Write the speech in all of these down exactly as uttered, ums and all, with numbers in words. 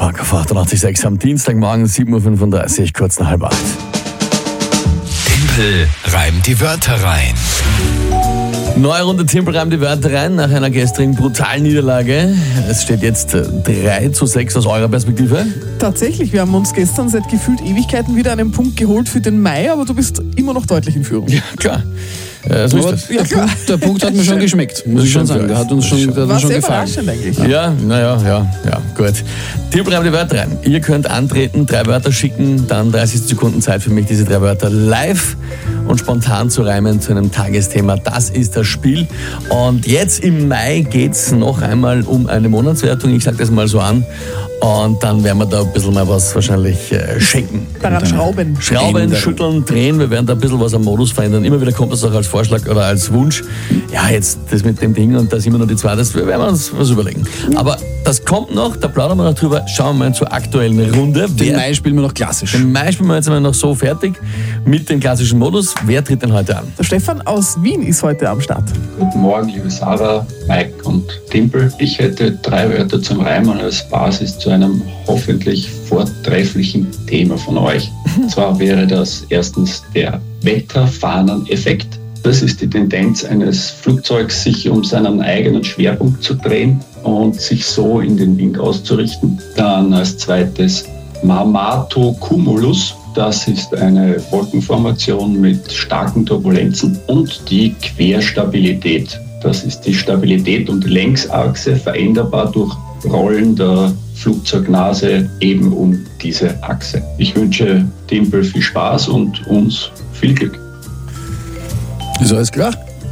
Rock auf achtundachtzig Komma sechs am Dienstagmorgen, sieben Uhr fünfunddreißig, kurz nach halb acht. Timpel reimt die Wörter rein. Neue Runde Timpel reimt die Wörter rein nach einer gestrigen brutalen Niederlage. Es steht jetzt drei zu sechs aus eurer Perspektive. Tatsächlich, wir haben uns gestern seit gefühlt Ewigkeiten wieder einen Punkt geholt für den Mai, aber du bist immer noch deutlich in Führung. Ja, klar. Äh, so ist das. Ja, klar. Der Punkt hat mir schon geschmeckt, muss ich schon sagen. Der hat uns schon, der hat War uns schon sehr gefallen. überraschend eigentlich. Ja, naja, ja, ja, gut. Timpel reimt die Wörter rein. Ihr könnt antreten, drei Wörter schicken, dann dreißig Sekunden Zeit für mich, diese drei Wörter live und spontan zu reimen zu einem Tagesthema. Das ist das Spiel. Und jetzt im Mai geht es noch einmal um eine Monatswertung. Ich sage das mal so an. Und dann werden wir da ein bisschen mal was wahrscheinlich äh, schenken. Daran schrauben. Schrauben, schütteln, drehen. Wir werden da ein bisschen was am Modus verändern. Immer wieder kommt das auch als Vorschlag oder als Wunsch. Ja, jetzt das mit dem Ding und da sind wir noch die zwei. Das werden wir uns was überlegen. Aber das kommt noch, da plaudern wir noch drüber. Schauen wir mal zur aktuellen Runde. Den Mai spielen wir noch klassisch. Den Mai spielen wir jetzt einmal noch so fertig mit dem klassischen Modus. Wer tritt denn heute an? Der Stefan aus Wien ist heute am Start. Guten Morgen, liebe Sarah, Mike und Timpel. Ich hätte drei Wörter zum Reimen als Basis zu einem hoffentlich vortrefflichen Thema von euch. Und zwar wäre das erstens der Wetterfahnen-Effekt. Das ist die Tendenz eines Flugzeugs, sich um seinen eigenen Schwerpunkt zu drehen und sich so in den Wind auszurichten. Dann als zweites Mammatocumulus. Das ist eine Wolkenformation mit starken Turbulenzen. Und die Querstabilität. Das ist die Stabilität um die Längsachse, veränderbar durch Rollen der Flugzeugnase eben um diese Achse. Ich wünsche Timpel viel Spaß und uns viel Glück. Ist alles klar?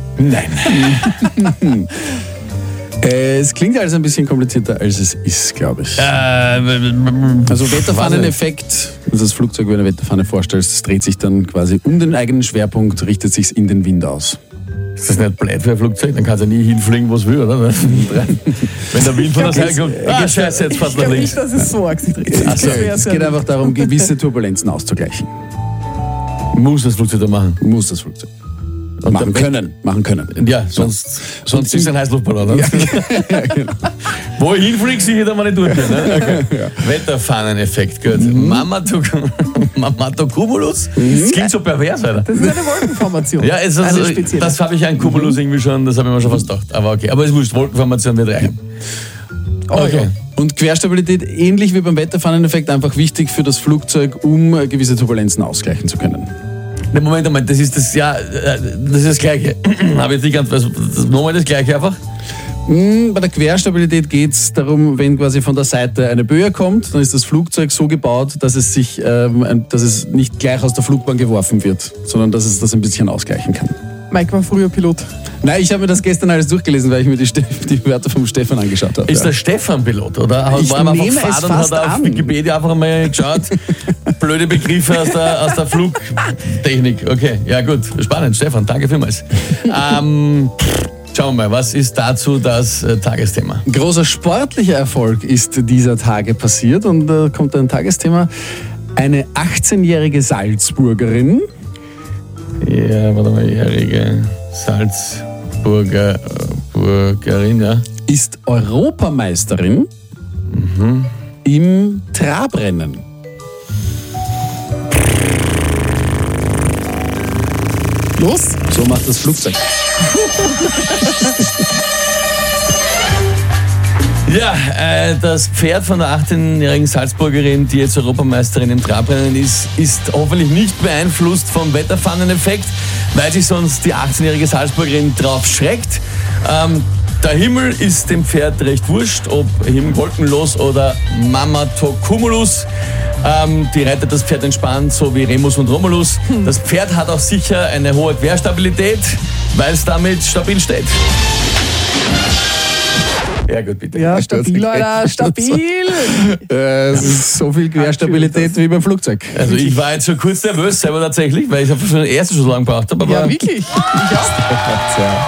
Nein. Äh, es klingt alles ein bisschen komplizierter, als es ist, glaube ich. Äh, Also Wetterfahneneffekt, wenn du das Flugzeug wie eine Wetterfahne vorstellst, das dreht sich dann quasi um den eigenen Schwerpunkt, richtet sich in den Wind aus. Ist das nicht blöd für ein Flugzeug? Dann kann es ja nie hinfliegen, wo es will, oder? Wenn der Wind von der Seite kommt, ah, scheiße, jetzt fährt Ich nach glaube links. nicht, dass es so arg sich dreht. Also, es geht einfach darum, gewisse Turbulenzen auszugleichen. Muss das Flugzeug da machen. Muss das Flugzeug. Und machen dann- können, machen können. Ja, sonst, sonst ist es ein Heißluftballon, oder? Ja, genau. Wo ich hinfliege, sehe ich da mal nicht durch. Ne? Okay. Wetterfahneneffekt, gut. Mhm. Mammatocumulus? Das klingt so pervers, Alter. Das ist eine Wolkenformation. Ja, es ist, eine also, spezielle. das habe ich an Cumulus irgendwie schon, das habe ich mir schon fast gedacht. Aber okay, aber es ist wurscht, Wolkenformation wird reichen. Oh, Okay. ja. Und Querstabilität, ähnlich wie beim Wetterfahneneffekt, einfach wichtig für das Flugzeug, um gewisse Turbulenzen ausgleichen zu können. Ne, Moment einmal, das ist das, ja, äh, das ist das Gleiche. Habe ich jetzt nicht ganz, also, das, nochmal das Gleiche einfach? Bei der Querstabilität geht es darum, wenn quasi von der Seite eine Böe kommt, dann ist das Flugzeug so gebaut, dass es sich, ähm, ein- dass es nicht gleich aus der Flugbahn geworfen wird, sondern dass es das ein bisschen ausgleichen kann. Mike war früher Pilot. Nein, ich habe mir das gestern alles durchgelesen, weil ich mir die, Ste- die Wörter vom Stefan angeschaut habe. Ist ja. der Stefan Pilot, oder? Ich War er nehme einfach es Fahrt und fast hat auf an. Wikipedia einfach mal geschaut. Blöde Begriffe aus der, aus der Flugtechnik. Okay, ja gut, spannend. Stefan, danke vielmals. ähm, schauen wir mal, was ist dazu das äh, Tagesthema? Großer sportlicher Erfolg ist dieser Tage passiert und da kommt ein Tagesthema. Eine achtzehnjährige Salzburgerin Ja, warte mal, jährige Salzburger äh, Burgerin, ja. ist Europameisterin im Trabrennen. Los! So macht das Flugzeug. Ja, äh, das Pferd von der achtzehnjährigen Salzburgerin, die jetzt Europameisterin im Trabrennen ist, ist hoffentlich nicht beeinflusst vom Wetterfahnen-Effekt, weil sich sonst die achtzehnjährige Salzburgerin drauf schreckt. Ähm, der Himmel ist dem Pferd recht wurscht, ob Himmel wolkenlos oder Mammatocumulus. Ähm, die reitet das Pferd entspannt, so wie Remus und Romulus. Das Pferd hat auch sicher eine hohe Querstabilität, weil es damit stabil steht. Ja, gut, bitte. Ja, stabil, Alter, stabil! Äh, es ist so viel Querstabilität wie beim Flugzeug. Also ich war jetzt schon kurz nervös selber tatsächlich, weil ich habe schon den ersten schon so lange gebraucht habe. Aber Ja, wirklich. Ich auch. Ja.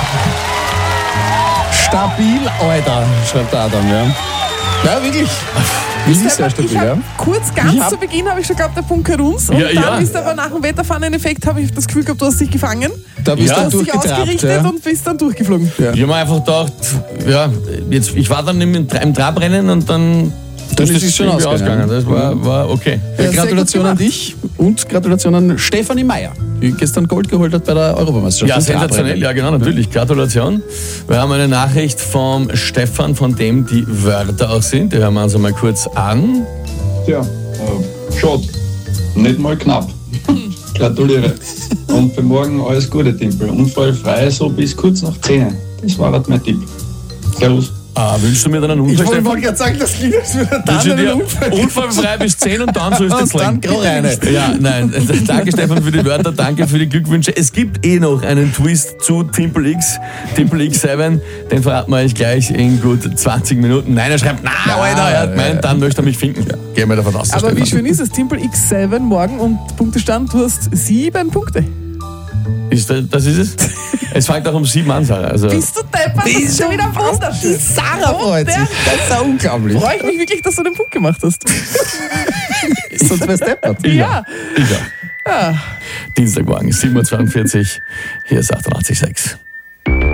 Stabil, Alter, schreibt der Adam, ja. Ja, wirklich. Wirklich sehr stabil, Ich hab ja. kurz, ganz Ich hab- zu Beginn habe ich schon gehabt, der Punkt Keruns. Und Ja, dann ja. ist aber nach dem Wetterfahnen-Effekt, habe ich das Gefühl gehabt, du hast dich gefangen. Da bist Ja. du Du hast dich durchgetrabt. ausgerichtet Ja. und bist dann durchgeflogen. Ja. ich habe mir einfach gedacht, ja, jetzt, ich war dann im, im Trabrennen und dann Dann ist ist es schon irgendwie ausgegangen. Das war, war okay. Ja, Ja, sehr Gratulation gut an dich und Gratulation an Stefanie Meyer, die gestern Gold geholt hat bei der Europameisterschaft. Ja, im sensationell. Trabrennen. Ja, genau, natürlich. Gratulation. Wir haben eine Nachricht vom Stefan, von dem die Wörter auch sind. Die hören wir uns einmal kurz an. Tja, äh, Schott. Nicht mal knapp. Gratuliere. Und für morgen alles Gute, Timpel. Unfallfrei, so bis kurz nach zehn. Das war halt mein Tipp. Servus. Ah, wünschst du mir dann einen Ich Unfall, wollte Stefan? gerade sagen, das klingt, als würde Wünsche dann dir einen Unfall. unfallfrei bis zehn und dann sollst du jetzt Und dann lenken. reine. Ja, nein. Danke, Stefan, für die Wörter. Danke für die Glückwünsche. Es gibt eh noch einen Twist zu Timple X. Timple X sieben. Den verraten wir euch gleich in gut zwanzig Minuten. Nein, er schreibt, na, Alter, er hat gemeint, dann möchte er mich finden. Gehen wir davon aus. Aber wie Stefan. schön ist es? Timple X sieben morgen und Punktestand, du hast sieben Punkte. Ist das, das ist es? Es fängt auch um sieben an, Sarah. Also, Bist du deppert? Das ist schon wieder wunderschön. Die Sarah freut sich. Das ist ja unglaublich. Freue ich mich wirklich, dass du den Punkt gemacht hast. Sonst wär's deppert. Ja. ich auch. Dienstagmorgen, sieben Uhr zweiundvierzig. Hier ist achtundachtzig Komma sechs.